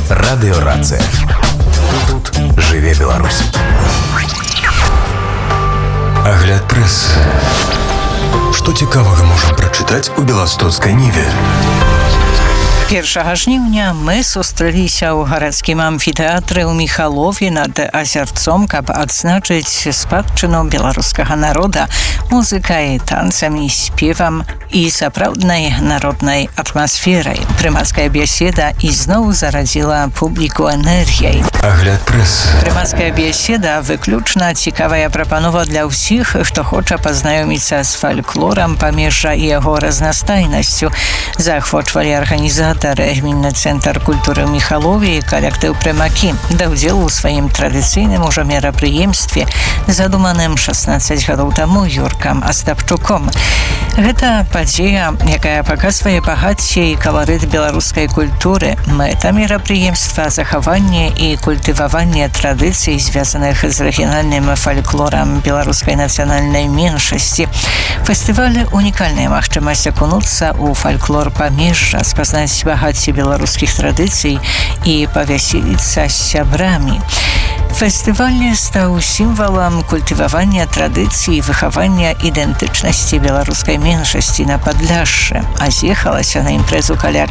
Радыёрацыя. Тут жыве Беларусь. Агляд прэсы. Што цікавага можам прачытаць у беластоцкай ніве? 1 жніўня мы сустрэліся ў гарадскім амфітэатры ў Міхалове над азярцом, каб адзначыць спадчыну беларускага народа музыкай, танцамі, спевам і сапраўднай народнай атмасферай. Прымацкая бяседа ізноў зарадзіла публіку энергіяй. Агляд прэсы. Прымацкая бяседа выключна цікавая прапанова для ўсіх, хто хоча пазнаёміцца з фальклорам памежжа і яго разнастайнасцю. Заахвочвалі арганізатары Гмінны цэнтр культуры ў Міхалове і калектыў «Прымакі» да ўдзелу ў сваім традыцыйным ужо мерапрыемстве, задуманым 16 гадоў таму Юркам Астапчуком. Гэта падзея, якая паказвае багацце і каларыт беларускай культуры. Мэта мерапрыемства — захаванне і культываванне традыцый, звязаных з рэгіянальным фальклорам беларускай нацыянальнай меншасці. Фестываль — унікальная магчымасць акунуцца ў фальклор памежжа, спазнаць багацце беларускіх традыцый і павяселіцца з сябрамі. Фестываль стаў сімвалам культывавання традыцый і выхавання ідэнтычнасці беларускай меншасці на Падляшшы. А з'ехалася на імпрэзу каля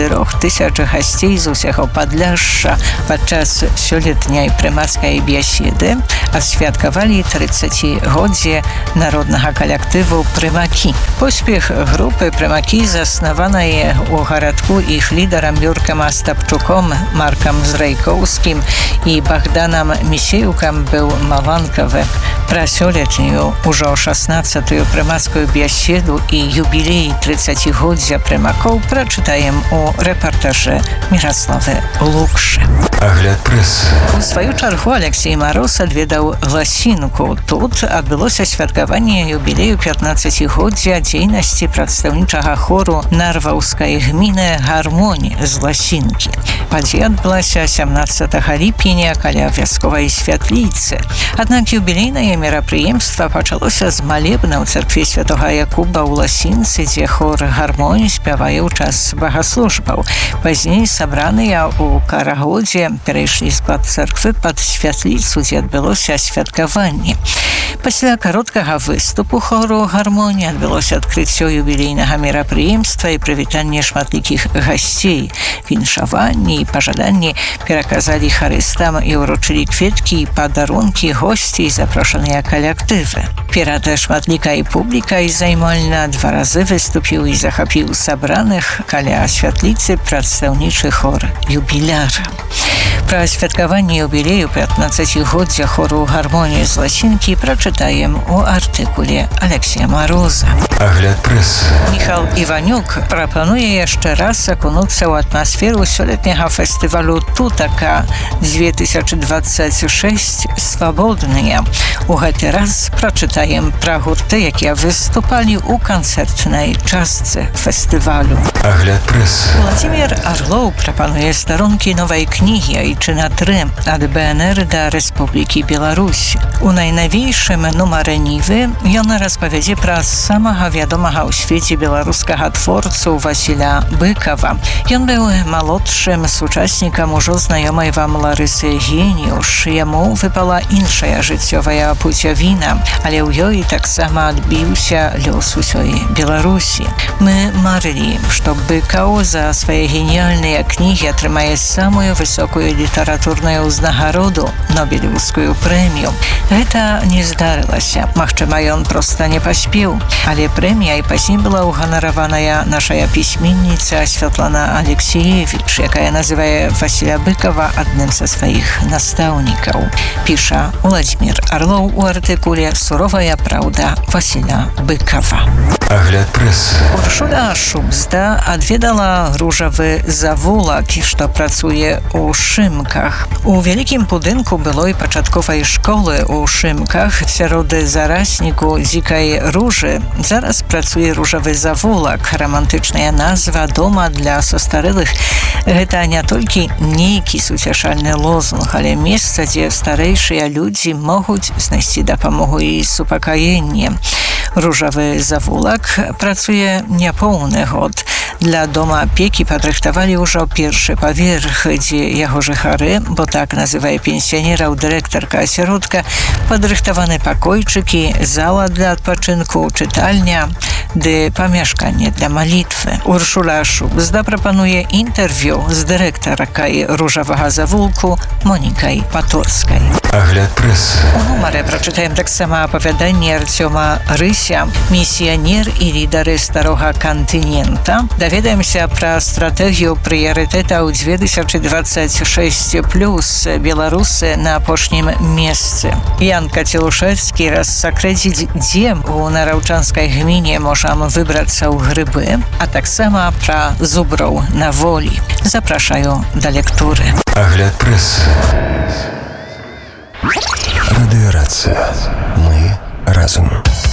4000 гасцей з усяго Падляшша. Падчас сёлетняй прымацкай бяседы асвяткавалі 30-годдзе народнага калектыву «Прымакі». Поспех групы «Прымакі», заснаванай у гарадку іх лідарам Юркам Астапчуком, Маркам Зрайкоўскім і Богданом Місеюкам, быў маланкавы. Пра сёлетнюю ужо 16-ю прымацкую бяседу і юбілей 30-годдзя прымакоў прачытаем у рэпартажы Міраславы Лукшы. Агляд прэсы. У сваю чаргу Алексей Мароз адведаў Ласінку. Тут адбылося святкаванне юбілею 15-годдзя дзейнасці прадстаўнічага хору Нарваўскай гміны «Гармонь» з Ласінкі. Падзея адбылася 17 ліпеня каля вясковай святліцы. Аднак юбілейнае мерапрыемства пачалося з малебна ў царкве святога Якуба ў Ласінцы, дзе хор «Гармонь» спявае ў час багаслужбаў. Пазней сабраныя ў карагодзе перайшлі з-пад царквы пад святліцу, дзе адбылося святкаванне. Пасля кароткага выступу хору «Гармонь» адбылося адкрыццё юбілейнага мерапрыемства і прывітанне шматлікіх гасцей. Віншаванні і пажаданні пераказалі харыстам і ўручылі кветкі і падарункі госці і запрошаныя калектывы. Перад шматлікай публікай займальна 2 разы выступіў і захапіў сабраных каля святліцы прадстаўнічы хор «Юбіляр». Пра святкаванне юбілею 15-годдзя хору «Гармонь» з Ласінкі прачытаем у артыкуле Алексея Мароза. Агляд прэсы. Міхал Іванюк прапануе яшчэ раз акунуцца ў атмасферу сёлетняга фестывалю «Тутака» 2026 «Свабодныя». У гэты раз прачытаем пра гурты, якія выступалі ў канцэртнай частцы фестывалю. Агляд прэсы. Владимир Орлоў прапануе старонкі новай кнігі «Айчына 3» ад БНР да Рэспублікі Беларусь. У найнавейшым нумары Нівы ён распавядзе пра самага вядомага ў свеце беларускага творцу Васіля Быкава. Ён быў малодшым сучаснікам ужо знаёмай вам Ларысы Геніуш. Яму выпала іншая жыццёвая пуцявіна, але ў ёй таксама адбіўся лёс усёй Беларусі. Мы марылі, што Быкаў за свае геніяльныя кнігі атрымае самую высокую літаратурную ўзнагароду — Нобелеўскую прэмію. Гэта не здарылася. Магчыма, ён проста не паспеў. Але прэмія і пазней была ўганараваная нашая пісьменніца Святлана Алексеевич, якая называе Васіля Быкава адным са сваіх настаўнікаў. Піша Владимир Орлоў у артыкуле «Суровая праўда Васіля Быкава». Агляд прэсы. Уршула Шубзда адведала ружавы завулак, што працуе ў Шымках. У вялікім будынку былой пачатковай школы ў Шымках сярод зарасніку дзікай ружы зараз працуе ружавы завулак. Романтычная назва дома для састарэлых. Гэта не толькі нейкі суцяшальны лозунг, але месца, дзе старэйшыя людзі могуць знайсці дапамогу і супакаенне. Różowy Zawulak pracuje niepełny hod. Dla doma pieki podrychtowali już pierwszy powierch, gdzie jako Chary, bo tak nazywa pensjonera dyrektorka ośrodka, podrychtowane pokojczyki, zała dla odpoczynku, czytalnia, dy pomieszkanie dla malitwy. Urszula Szubzda proponuje interwiu z dyrektorkой Różowego Zawulku Monikой Paturskiej. Огляд прессы. У нумары прачытаем таксама апавяданне Арцёма Рыся, місіянер і лідары старога кантынента. Даведаемся пра стратэгію прыярытэтаў 2026+, беларусы на апошнім месцы. Ян Кацелушевскі рассакрэціць, дзе у нараўчанскай гміне можам выбрацца ў грыбы, а таксама пра зуброў на волі. Запрашаю да лектуры. Огляд прессы. Радыёрацыя. Мы разом.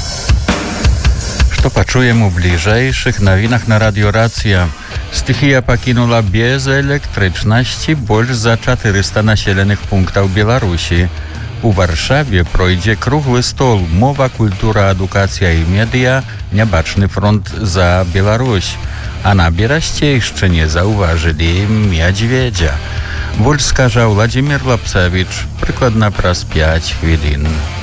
Што пачуем у бліжэйшых навінах на радыёрацыя. Стыхія пакінула без электрычнасці больш за 400 населеных пунктаў Беларусі. У Варшаве пройдзе круглы стол «Мова, культура, адукацыя і медыа. Нябачны фронт за Беларусь». А на Берасцейшчыне заўважылі мядзведзя. Больш скажа Владзімір Лапцавіч прыкладна праз 5 хвілін.